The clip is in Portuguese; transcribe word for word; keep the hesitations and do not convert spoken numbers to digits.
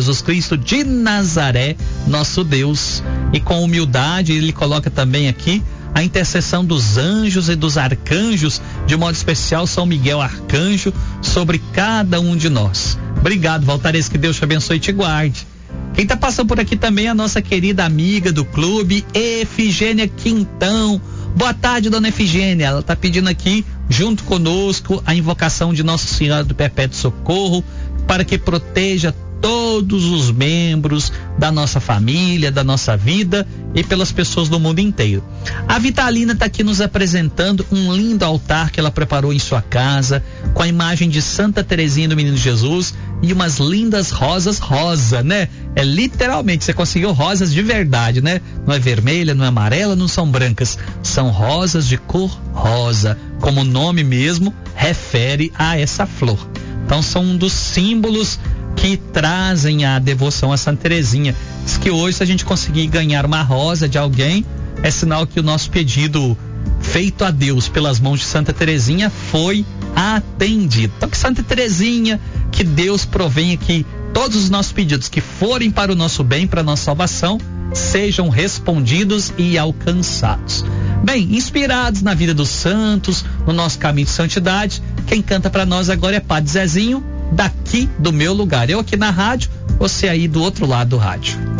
Jesus Cristo de Nazaré, nosso Deus. E com humildade ele coloca também aqui a intercessão dos anjos e dos arcanjos, de modo especial São Miguel Arcanjo, sobre cada um de nós. Obrigado, Valtares, que Deus te abençoe e te guarde. Quem está passando por aqui também é a nossa querida amiga do clube, Efigênia Quintão. Boa tarde, dona Efigênia. Ela está pedindo aqui, junto conosco, a invocação de Nossa Senhora do Perpétuo Socorro, para que proteja todos os membros da nossa família, da nossa vida e pelas pessoas do mundo inteiro. A Vitalina está aqui nos apresentando um lindo altar que ela preparou em sua casa, com a imagem de Santa Terezinha do Menino Jesus e umas lindas rosas rosa, né? É literalmente, você conseguiu rosas de verdade, né? Não é vermelha, não é amarela, não são brancas, são rosas de cor rosa, como o nome mesmo refere a essa flor. Então são um dos símbolos que trazem a devoção a Santa Terezinha. Diz que hoje, se a gente conseguir ganhar uma rosa de alguém, é sinal que o nosso pedido feito a Deus pelas mãos de Santa Terezinha foi atendido. Então que Santa Terezinha, que Deus provenha que todos os nossos pedidos que forem para o nosso bem, para a nossa salvação, sejam respondidos e alcançados. Bem, inspirados na vida dos santos, no nosso caminho de santidade, quem canta para nós agora é Padre Zezinho, Daqui do Meu Lugar. Eu aqui na rádio, você aí do outro lado do rádio.